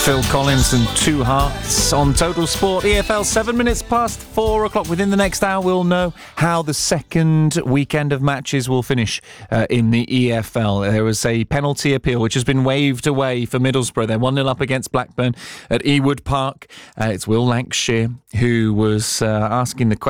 Phil Collins and Two Hearts on Total Sport. EFL 7 minutes past 4 o'clock. Within the next hour, we'll know how the second weekend of matches will finish in the EFL. There was a penalty appeal which has been waved away for Middlesbrough. They're 1-0 up against Blackburn at Ewood Park. It's Will Lancashire who was asking the question.